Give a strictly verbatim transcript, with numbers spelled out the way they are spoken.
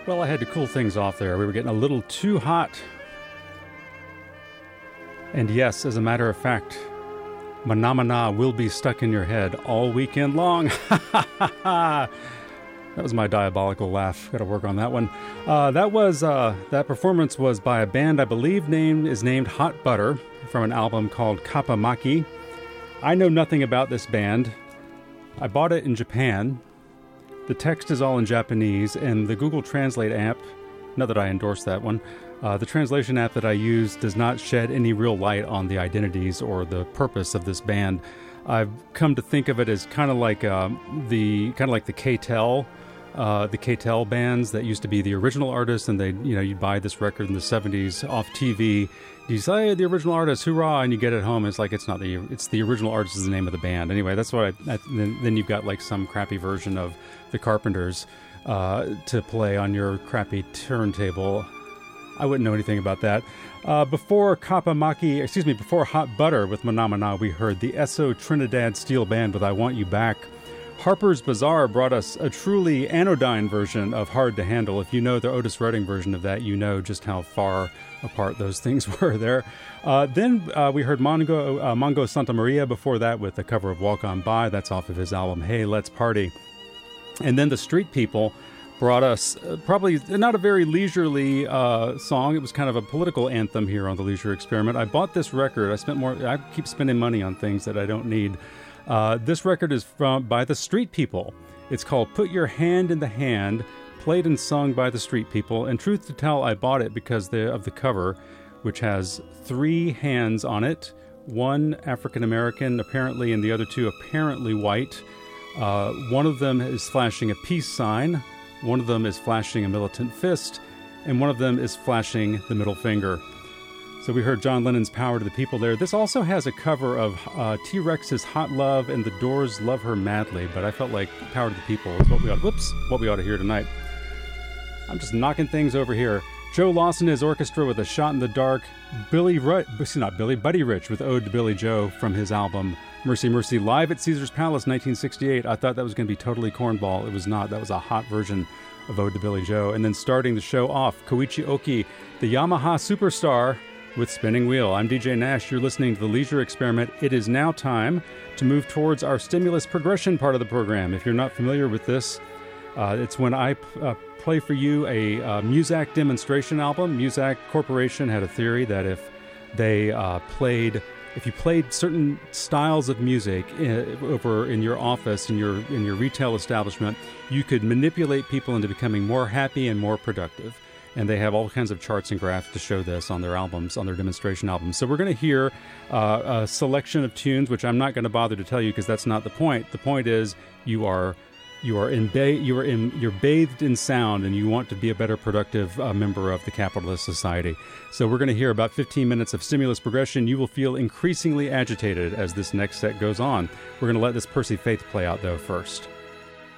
Well, I had to cool things off there. We were getting a little too hot. And yes, as a matter of fact, Manamana will be stuck in your head all weekend long. That was my diabolical laugh. Got to work on that one. Uh, that was uh, that performance was by a band I believe named is named Hot Butter from an album called Kapamaki. I know nothing about this band. I bought it in Japan. The text is all in Japanese, and the Google Translate app, not that I endorse that one, uh, the translation app that I use does not shed any real light on the identities or the purpose of this band. I've come to think of it as kind of like uh, the kind of like the K-Tel, uh, the K-Tel bands that used to be the original artists, and they, you know, you'd buy this record in the seventies off T V. You say, hey, the original artist, hoorah, and you get it home. It's like it's not the it's the original artist is the name of the band. Anyway, that's what I. I then, then you've got like some crappy version of the Carpenters uh, to play on your crappy turntable. I wouldn't know anything about that. Uh, before Kapamaki, excuse me, before Hot Butter with Manamana, we heard the Esso Trinidad Steel Band with I Want You Back. Harper's Bazaar brought us a truly anodyne version of Hard to Handle. If you know the Otis Redding version of that, you know just how far apart those things were there. Uh, then uh, we heard Mongo, uh, Mongo Santa Maria before that with the cover of Walk On By. That's off of his album, Hey, Let's Party. And then the Street People brought us uh, probably not a very leisurely uh, song. It was kind of a political anthem here on the Leisure Experiment. I bought this record. I spent more. I keep spending money on things that I don't need. Uh, this record is from by the Street People. It's called Put Your Hand in the Hand, played and sung by the Street People. And truth to tell, I bought it because the, of the cover, which has three hands on it. One African-American, apparently, and the other two apparently white. Uh, one of them is flashing a peace sign. One of them is flashing a militant fist. And one of them is flashing the middle finger. So we heard John Lennon's Power to the People there. This also has a cover of uh, T-Rex's Hot Love and the Doors' Love Her Madly, but I felt like Power to the People is what we ought, whoops, what we ought to hear tonight. I'm just knocking things over here. Joe Lawson, his orchestra with A Shot in the Dark. Billy, Ru- not Billy, Buddy Rich with Ode to Billy Joe from his album Mercy Mercy, live at Caesar's Palace, nineteen sixty-eight. I thought that was going to be totally cornball. It was not. That was a hot version of Ode to Billy Joe. And then starting the show off, Koichi Oki, the Yamaha Superstar, with Spinning Wheel. I'm D J Nash. You're listening to The Leisure Experiment. It is now time to move towards our stimulus progression part of the program. If you're not familiar with this, uh, it's when I uh, play for you a uh, Muzak demonstration album. Muzak Corporation had a theory that if they uh, played, if you played certain styles of music in, over in your office, in your in your retail establishment, you could manipulate people into becoming more happy and more productive. And they have all kinds of charts and graphs to show this on their albums, on their demonstration albums. So we're going to hear uh, a selection of tunes, which I'm not going to bother to tell you because that's not the point. The point is you are you are in ba- you are in you're bathed in sound, and you want to be a better productive uh, member of the capitalist society. So we're going to hear about fifteen minutes of stimulus progression. You will feel increasingly agitated as this next set goes on. We're going to let this Percy Faith play out though first.